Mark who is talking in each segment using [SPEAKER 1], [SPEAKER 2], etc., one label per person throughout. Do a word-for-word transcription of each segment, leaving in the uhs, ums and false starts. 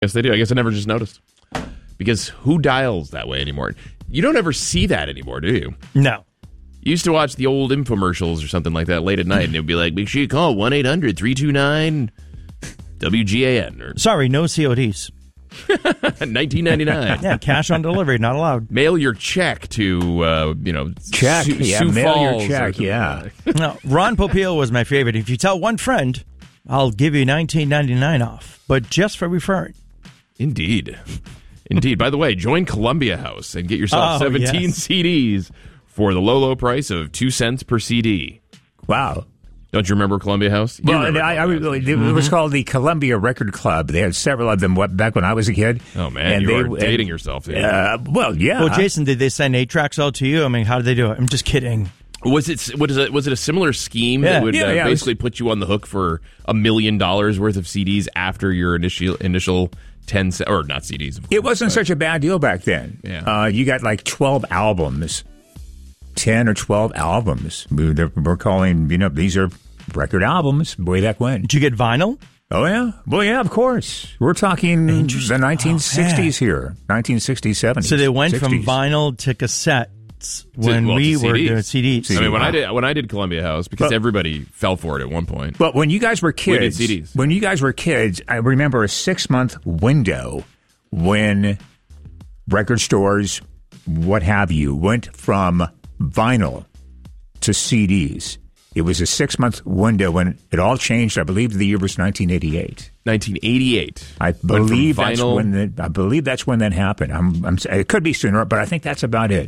[SPEAKER 1] Yes, they do. I guess I never just noticed. Because who dials that way anymore? You don't ever see that anymore, do you?
[SPEAKER 2] No.
[SPEAKER 1] You used to watch the old infomercials or something like that late at night, and it would be like, make sure you call one eight hundred three two nine W G A N. Or
[SPEAKER 2] Sorry, no C O Ds.
[SPEAKER 1] nineteen ninety-nine.
[SPEAKER 2] Yeah, cash on delivery, not allowed.
[SPEAKER 1] Mail your check to, uh, you know,
[SPEAKER 3] check.
[SPEAKER 1] Sioux,
[SPEAKER 3] yeah,
[SPEAKER 1] Sioux
[SPEAKER 3] mail
[SPEAKER 1] Falls
[SPEAKER 3] your check, yeah.
[SPEAKER 2] No, Ron Popeil was my favorite. If you tell one friend, I'll give you nineteen ninety-nine off, but just for referring.
[SPEAKER 1] Indeed. Indeed. By the way, join Columbia House and get yourself
[SPEAKER 2] Oh,
[SPEAKER 1] seventeen
[SPEAKER 2] yes.
[SPEAKER 1] C Ds for the low, low price of two cents per C D.
[SPEAKER 3] Wow.
[SPEAKER 1] Don't you remember Columbia House? You
[SPEAKER 3] Well,
[SPEAKER 1] remember
[SPEAKER 3] I, I,
[SPEAKER 1] Columbia
[SPEAKER 3] it
[SPEAKER 1] House.
[SPEAKER 3] was called the Columbia Record Club. They had several of them what, back when I was a kid.
[SPEAKER 1] Oh, man,
[SPEAKER 3] and
[SPEAKER 1] you
[SPEAKER 3] they,
[SPEAKER 1] are dating
[SPEAKER 3] and,
[SPEAKER 1] yourself. Dude.
[SPEAKER 3] Uh, well, yeah.
[SPEAKER 2] Well, Jason, did they send eight tracks out to you? I mean, how did they do it? I'm just kidding.
[SPEAKER 1] Was it what is it? Was it a similar scheme
[SPEAKER 2] Yeah.
[SPEAKER 1] that would
[SPEAKER 3] Yeah,
[SPEAKER 1] uh,
[SPEAKER 3] yeah, it was-
[SPEAKER 1] basically put you on the hook for a million dollars worth of C Ds after your initial initial ten ce- or not C Ds? Of course,
[SPEAKER 3] It wasn't
[SPEAKER 1] but-
[SPEAKER 3] such a bad deal back then.
[SPEAKER 1] Yeah.
[SPEAKER 3] Uh, you got like twelve albums, ten or twelve albums. We- they're- We're calling, you know, these are record albums way back when.
[SPEAKER 2] Did you get vinyl?
[SPEAKER 3] Oh, yeah. Well, yeah, of course. We're talking the
[SPEAKER 2] Interesting.
[SPEAKER 3] nineteen sixties
[SPEAKER 2] Oh,
[SPEAKER 3] here, nineteen sixties, seventies.
[SPEAKER 2] So they went from
[SPEAKER 3] sixties.
[SPEAKER 2] vinyl to cassettes when
[SPEAKER 1] well,
[SPEAKER 2] we
[SPEAKER 1] to
[SPEAKER 2] were
[SPEAKER 1] C Ds.
[SPEAKER 2] doing C Ds.
[SPEAKER 1] I mean, when
[SPEAKER 3] Wow.
[SPEAKER 1] I did when I did Columbia House, because
[SPEAKER 3] Well-
[SPEAKER 1] everybody fell for it at one point.
[SPEAKER 3] But when you guys were
[SPEAKER 1] We did
[SPEAKER 3] kids,
[SPEAKER 1] C Ds.
[SPEAKER 3] when you guys were kids, I remember a six-month window when record stores, what have you, went from vinyl to C Ds. It was a six-month window when it all changed. I believe the year was nineteen eighty-eight.
[SPEAKER 1] nineteen eighty-eight.
[SPEAKER 3] I
[SPEAKER 1] Went from
[SPEAKER 3] believe that's
[SPEAKER 1] vinyl-
[SPEAKER 3] when the, I believe that's when that happened. I'm, I'm, it could be sooner, but I think that's about it.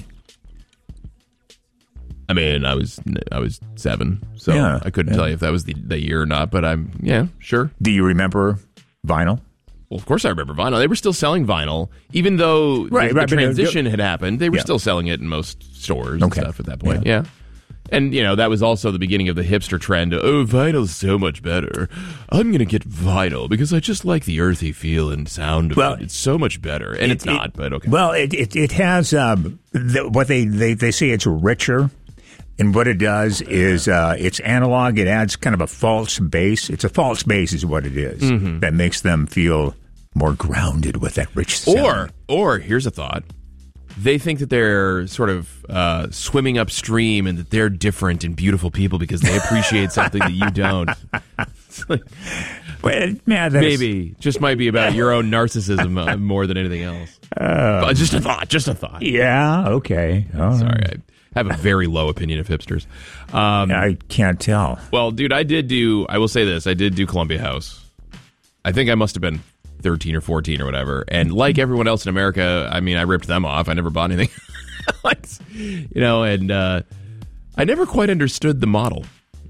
[SPEAKER 1] I mean, I was I was seven, so
[SPEAKER 3] Yeah,
[SPEAKER 1] I couldn't
[SPEAKER 3] yeah.
[SPEAKER 1] tell you if that was the, the year or not. But I'm yeah, sure.
[SPEAKER 3] Do you remember vinyl?
[SPEAKER 1] Well, of course I remember vinyl. They were still selling vinyl, even though
[SPEAKER 3] Right,
[SPEAKER 1] the,
[SPEAKER 3] right,
[SPEAKER 1] the
[SPEAKER 3] but, uh,
[SPEAKER 1] transition had happened. They were
[SPEAKER 3] yeah.
[SPEAKER 1] still selling it in most stores
[SPEAKER 3] Okay.
[SPEAKER 1] and stuff at that point. Yeah. And, you know, that was also the beginning of the hipster trend. Oh, vinyl's so much better. I'm going to get vinyl because I just like the earthy feel and sound of
[SPEAKER 3] Well,
[SPEAKER 1] it. It's so much better. And
[SPEAKER 3] It-
[SPEAKER 1] it's not,
[SPEAKER 3] it-
[SPEAKER 1] but okay.
[SPEAKER 3] Well, it it, it has um, the, what they, they they say it's richer, and what it does is uh, it's analog. It adds kind of a false bass. It's a false bass, is what it is,
[SPEAKER 1] Mm-hmm.
[SPEAKER 3] that makes them feel more grounded with that rich sound.
[SPEAKER 1] Or, or here's a thought. They think that they're sort of uh, swimming upstream and that they're different and beautiful people because they appreciate something that you don't. It's like,
[SPEAKER 3] well, man, that is-
[SPEAKER 1] maybe just might be about your own narcissism uh, more than anything else. But just a thought, just a thought.
[SPEAKER 3] yeah, okay. All right.
[SPEAKER 1] Sorry, I have a very low opinion of hipsters. Um,
[SPEAKER 3] I can't tell.
[SPEAKER 1] well, dude, I did do. I will say this: I did do Columbia House. I think I must have been thirteen or fourteen or whatever. And like everyone else in America, I mean, I ripped them off. I never bought anything, like, you know, and uh, I never quite understood the model,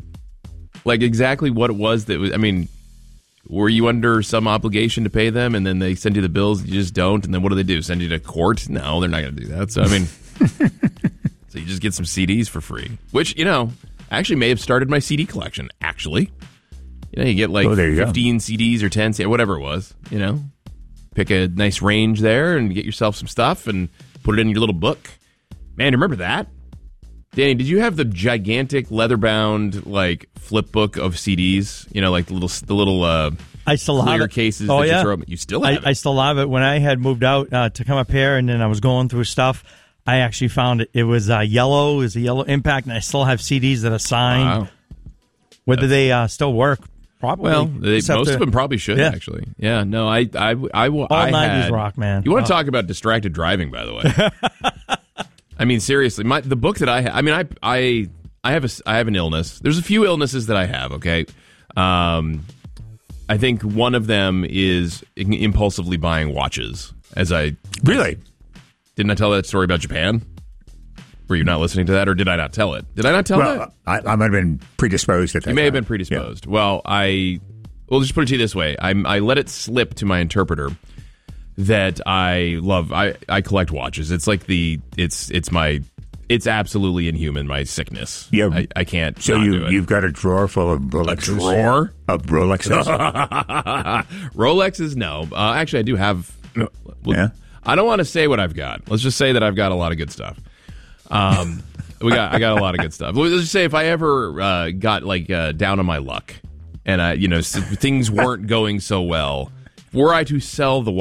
[SPEAKER 1] like exactly what it was that was. I mean. Were you under some obligation to pay them, and then they send you the bills, and you just don't, and then what do they do? Send you to court? No, they're not going to do that. So, I mean, so you just get some C Ds for free, which, you know, actually may have started my C D collection, actually. You know, you get like
[SPEAKER 3] Oh, there you go.
[SPEAKER 1] fifteen C Ds or ten, or whatever it was, you know. Pick a nice range there and get yourself some stuff and put it in your little book. Man, remember that? Danny, did you have the gigantic leather-bound like flip book of C Ds? You know, like the little the little uh,
[SPEAKER 2] I still have
[SPEAKER 1] clear
[SPEAKER 2] it.
[SPEAKER 1] cases
[SPEAKER 2] Oh,
[SPEAKER 1] that
[SPEAKER 2] yeah.
[SPEAKER 1] you throw. You still
[SPEAKER 2] I,
[SPEAKER 1] have it.
[SPEAKER 2] I still have it. When I had moved out uh, to come up here, and then I was going through stuff, I actually found it. It was uh, yellow. It was a yellow impact, and I still have C Ds that are signed.
[SPEAKER 1] Wow.
[SPEAKER 2] Whether they uh, still work, probably.
[SPEAKER 1] Well, they,
[SPEAKER 2] Just have
[SPEAKER 1] most
[SPEAKER 2] to-
[SPEAKER 1] of them probably should
[SPEAKER 2] Yeah.
[SPEAKER 1] actually. Yeah, no, I, I, I, will.
[SPEAKER 2] All
[SPEAKER 1] I
[SPEAKER 2] nineties
[SPEAKER 1] had,
[SPEAKER 2] rock, man.
[SPEAKER 1] You want
[SPEAKER 2] Oh.
[SPEAKER 1] to talk about distracted driving? By the way, I mean seriously, my the book that I, ha- I mean, I, I, I have a, I have an illness. There's a few illnesses that I have. Okay, um, I think one of them is impulsively buying watches. As I
[SPEAKER 3] Really?
[SPEAKER 1] didn't I tell that story about Japan? Were you not listening to that, or did I not tell it? Did I not tell that?
[SPEAKER 3] Well, I, I might have been predisposed at that
[SPEAKER 1] You may have
[SPEAKER 3] time.
[SPEAKER 1] been predisposed. Well, I well just put it to you this way: I I let it slip to my interpreter that I love. I I collect watches. It's like the it's it's my it's absolutely inhuman. My sickness.
[SPEAKER 3] Yeah.
[SPEAKER 1] I, I can't.
[SPEAKER 3] So
[SPEAKER 1] not
[SPEAKER 3] you
[SPEAKER 1] do it.
[SPEAKER 3] you've got a drawer full of Rolexes.
[SPEAKER 1] drawer?
[SPEAKER 3] of Rolexes.
[SPEAKER 1] Rolexes? No. Uh, actually, I do have. well,
[SPEAKER 3] Yeah.
[SPEAKER 1] I don't want to say what I've got. Let's just say that I've got a lot of good stuff. Um, we got I got a lot of good stuff. Let's just say if I ever uh, got like uh, down on my luck, and I you know s- things weren't going so well, were I to sell the